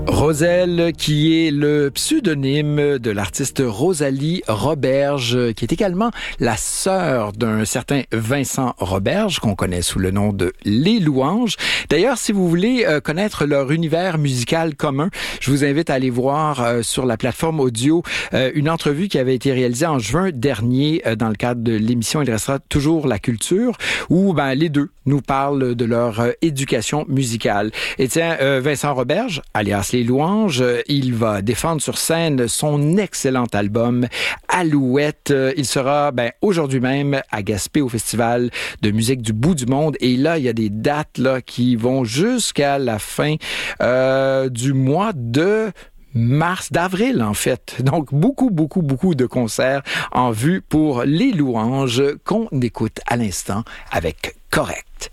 Roselle, qui est le pseudonyme de l'artiste Rosalie Roberge, qui est également la sœur d'un certain Vincent Roberge, qu'on connaît sous le nom de Les Louanges. D'ailleurs, si vous voulez connaître leur univers musical commun, je vous invite à aller voir sur la plateforme audio une entrevue qui avait été réalisée en juin dernier dans le cadre de l'émission Il restera toujours la culture, où les deux nous parlent de leur éducation musicale. Et tiens, Vincent Roberge, alias Les Louanges, il va défendre sur scène son excellent album Alouette. Il sera aujourd'hui même à Gaspé au Festival de musique du bout du monde. Et là, il y a des dates là qui vont jusqu'à la fin du mois de d'avril en fait. Donc beaucoup de concerts en vue pour Les Louanges qu'on écoute à l'instant avec Correct.